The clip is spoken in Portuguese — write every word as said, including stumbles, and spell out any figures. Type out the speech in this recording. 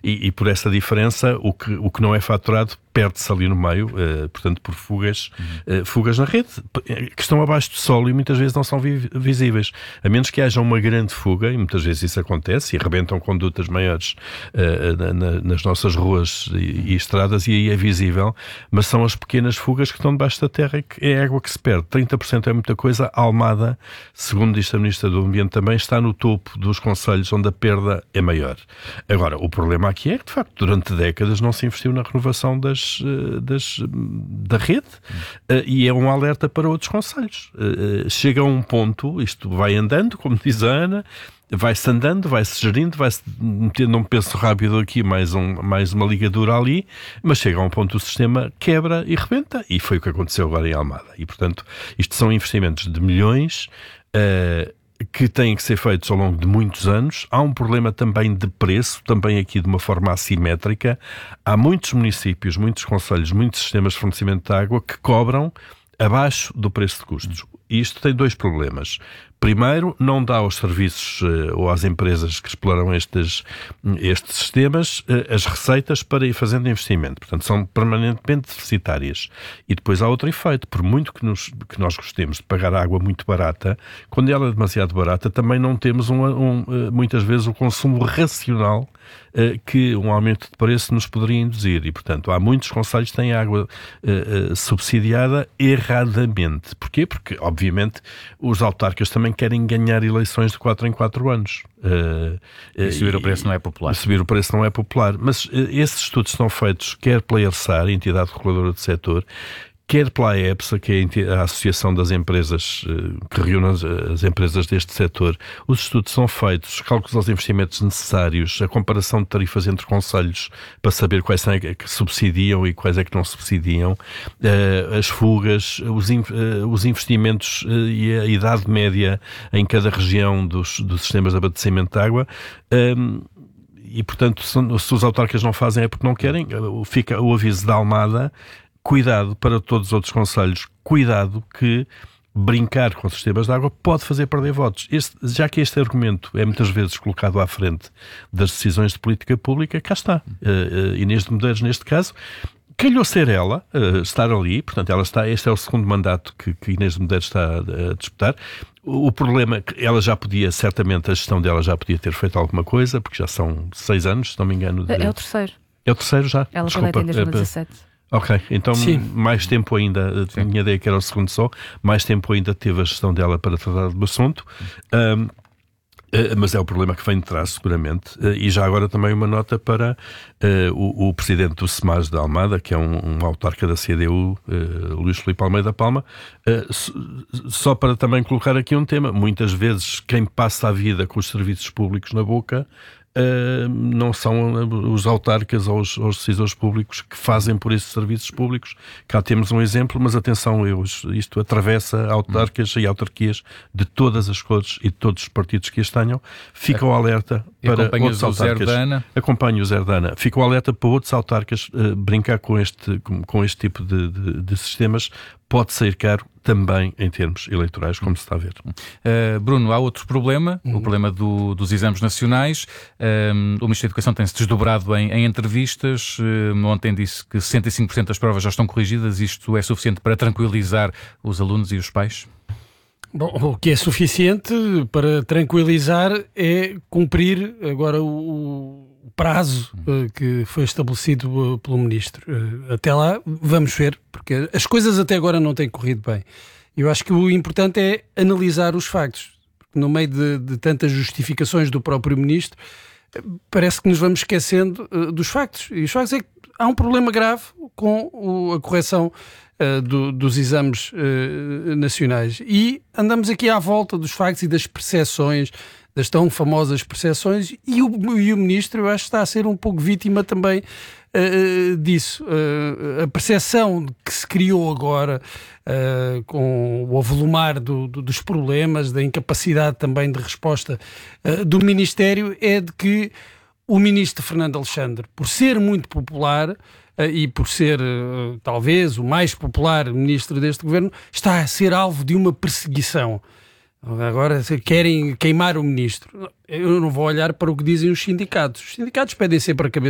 e, e por essa diferença o que, o que não é faturado perde-se ali no meio, uh, portanto por fugas, uhum. uh, fugas na rede, que estão abaixo do solo e muitas vezes não são vi- visíveis. A menos que haja uma grande fuga, e muitas vezes isso acontece, e arrebentam condutas maiores uh, na, na, nas nossas ruas e, e estradas, e aí é visível, mas são as pequenas fugas que estão debaixo da terra e que é água que se perde. trinta por cento é muita coisa. A Almada, segundo diz a Ministra do Ambiente também, está no topo dos concelhos onde a perda é maior. Agora, o problema aqui é que, de facto, durante décadas não se investiu na renovação das Das, da rede, uh, e é um alerta para outros concelhos. Uh, chega a um ponto, isto vai andando, como diz a Ana, vai-se andando, vai-se gerindo, vai-se metendo um penso rápido aqui, mais, um, mais uma ligadura ali, mas chega a um ponto o sistema quebra e rebenta, e foi o que aconteceu agora em Almada. E, portanto, isto são investimentos de milhões, uh, que têm que ser feitos ao longo de muitos anos. Há um problema também de preço, também aqui de uma forma assimétrica. Há muitos municípios, muitos concelhos, muitos sistemas de fornecimento de água que cobram abaixo do preço de custos. E isto tem dois problemas. Primeiro, não dá aos serviços uh, ou às empresas que exploram estes, estes sistemas uh, as receitas para ir fazendo investimento. Portanto, são permanentemente deficitárias. E depois há outro efeito. Por muito que, nos, que nós gostemos de pagar água muito barata, quando ela é demasiado barata, também não temos um, um, uh, muitas vezes o consumo racional uh, que um aumento de preço nos poderia induzir. E, portanto, há muitos concelhos que têm água uh, uh, subsidiada erradamente. Porquê? Porque, obviamente, os autarcas também querem ganhar eleições de quatro em quatro anos. Uh, e subir e, o preço não é popular. Subir o preço não é popular. Mas uh, esses estudos são feitos quer pela ERSAR, a entidade reguladora do setor, quer pela AEPSA, que é a Associação das Empresas, que reúne as, as empresas deste setor. Os estudos são feitos, os cálculos aos investimentos necessários, a comparação de tarifas entre concelhos para saber quais são que subsidiam e quais é que não subsidiam, as fugas, os, os investimentos e a idade média em cada região dos, dos sistemas de abastecimento de água. E, portanto, se os autarcas não fazem é porque não querem. Fica o aviso da Almada: cuidado para todos os outros concelhos, cuidado que brincar com sistemas de água pode fazer perder votos. Este, já que este argumento é muitas vezes colocado à frente das decisões de política pública, cá está. Uh, uh, Inês de Medeiros, neste caso, calhou ser ela, uh, estar ali, portanto, ela está, este é o segundo mandato que, que Inês de Medeiros está a, a disputar. O, o problema é que ela já podia, certamente, a gestão dela já podia ter feito alguma coisa, porque já são seis anos, se não me engano. De... É o terceiro. É o terceiro já? Ela foi eleita em dois mil e dezassete. Ok, então Sim. mais tempo ainda, Sim. tinha ideia que era o segundo só, mais tempo ainda teve a gestão dela para tratar do assunto, um, uh, mas é o problema que vem de trás, seguramente. Uh, e já agora também uma nota para uh, o, o presidente do SEMAS da Almada, que é um, um autarca da C D U, uh, Luís Filipe Almeida Palma, uh, só para também colocar aqui um tema. Muitas vezes quem passa a vida com os serviços públicos na boca Uh, não são os autarcas ou os, os decisores públicos que fazem por esses serviços públicos. Cá temos um exemplo, mas atenção, eu, isto atravessa autarcas e autarquias de todas as cores e de todos os partidos que as tenham. Fica o alerta para outros autarcas. Acompanhe o Zé Dana. Fica o alerta para outros autarcas. Uh, brincar com este, com, com este tipo de, de, de sistemas pode sair caro também em termos eleitorais, como se está a ver. Uh, Bruno, há outro problema, uhum. o problema do, dos exames nacionais. Uh, o Ministro da Educação tem-se desdobrado em, em entrevistas. Uh, ontem disse que sessenta e cinco por cento das provas já estão corrigidas. Isto é suficiente para tranquilizar os alunos e os pais? Bom, o que é suficiente para tranquilizar é cumprir agora o prazo uh, que foi estabelecido uh, pelo Ministro. Uh, até lá, vamos ver, porque as coisas até agora não têm corrido bem. Eu acho que o importante é analisar os factos. No meio de, de tantas justificações do próprio Ministro, uh, parece que nos vamos esquecendo uh, dos factos. E os factos é que há um problema grave com o, a correção uh, do, dos exames uh, nacionais. E andamos aqui à volta dos factos e das percepções, das tão famosas percepções, e o, e o Ministro, eu acho que está a ser um pouco vítima também uh, disso. Uh, a percepção que se criou agora uh, com o avolumar do, do, dos problemas, da incapacidade também de resposta uh, do Ministério, é de que o Ministro Fernando Alexandre, por ser muito popular uh, e por ser uh, talvez o mais popular Ministro deste Governo, está a ser alvo de uma perseguição. Agora querem queimar o Ministro. Eu não vou olhar para o que dizem os sindicatos. Os sindicatos pedem sempre a cabeça